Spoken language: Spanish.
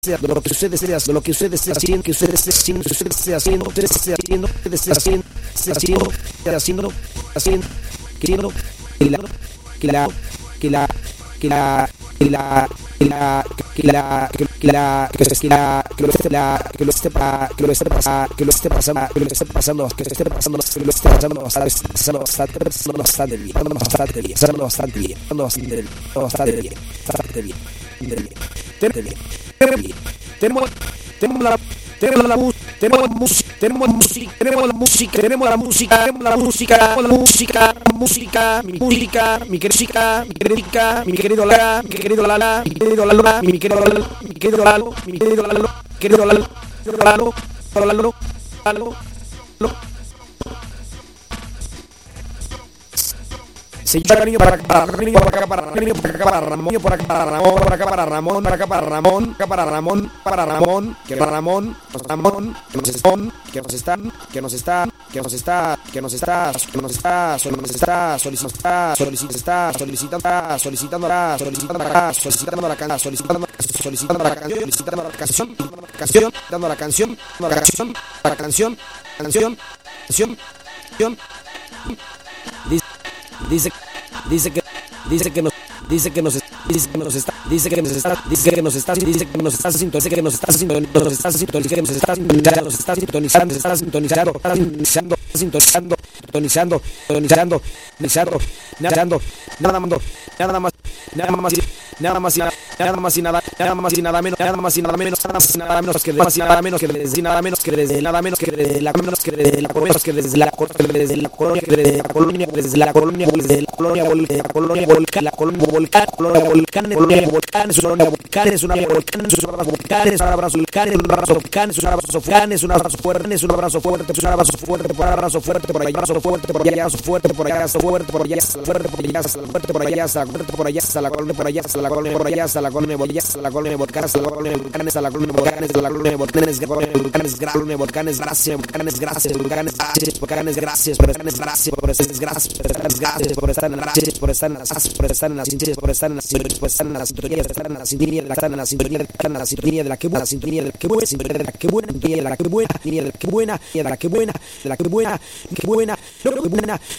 de lo que ustedes sea, de lo que ustedes estén haciendo, que ustedes estén haciendo, ustedes estén haciendo, ustedes estén haciendo, tenemos la música, mi querido Lalo, se lleva cariño para acá, para Ramón, que nos está solicitando la canción. Dice que nos está nada más y nada menos que desde la colonia